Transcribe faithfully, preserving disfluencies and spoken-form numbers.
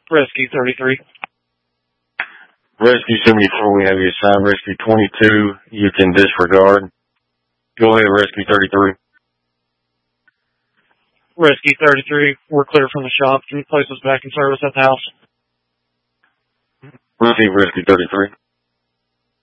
Rescue thirty-three. Rescue seventy-four, we have you assigned. Rescue twenty-two, you can disregard. Go ahead, Rescue thirty-three. Rescue thirty-three, we're clear from the shop. Can you place us back in service at the house? Receive Rescue thirty-three.